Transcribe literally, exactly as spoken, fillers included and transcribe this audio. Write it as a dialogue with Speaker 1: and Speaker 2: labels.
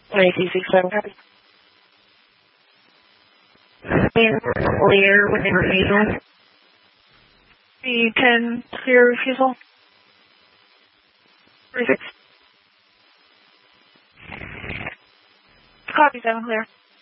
Speaker 1: A T six seven, copy. And clear with the refusal. B ten, clear refusal. three six. Copy, seven, clear.